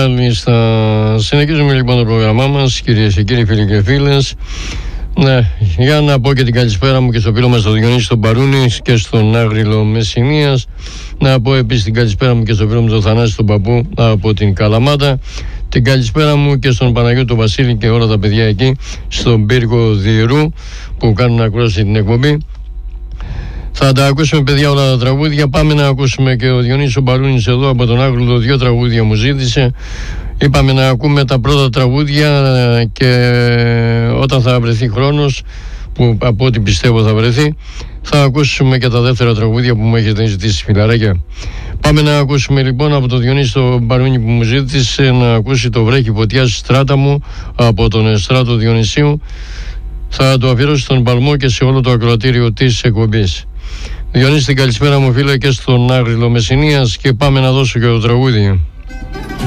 Μάλιστα. Συνεχίζουμε λοιπόν το πρόγραμμά μας, κυρίες και κύριοι, φίλοι και φίλες. Ναι, για να πω και την καλησπέρα μου και στο φίλο μας τον Διονύση τον Παρούνη και στον Άγριλο Μεσσηνίας. Να πω επίσης την καλησπέρα μου και στο φίλο μου τον Θανάση τον Παππού από την Καλαμάτα. Την καλησπέρα μου και στον Παναγιώτο τον Βασίλη και όλα τα παιδιά εκεί στον πύργο Διερού που κάνουν ακρόαση την εκπομπή. Θα τα ακούσουμε, παιδιά, όλα τα τραγούδια. Πάμε να ακούσουμε και ο Διονύσης ο Μπαρούνης εδώ από τον Άγριλο. 2 τραγούδια μου ζήτησε. Είπαμε να ακούμε τα πρώτα τραγούδια και όταν θα βρεθεί χρόνος, που από ό,τι πιστεύω θα βρεθεί, θα ακούσουμε και τα δεύτερα τραγούδια που μου έχετε ζητήσει, φιλαράκια. Πάμε να ακούσουμε λοιπόν από τον Διονύση τον Μπαρούνη που μου ζήτησε να ακούσει το «Βρέχει φωτιά στη στράτα μου» από τον Στράτο Διονυσίου. Θα το αφιερώσω στον παλμό και σε όλο το ακροατήριο της εκπομπής. Διονύση, την καλησπέρα μου, φίλε, και στον Άγριλο Μεσσηνίας, και πάμε να δώσω και το τραγούδι.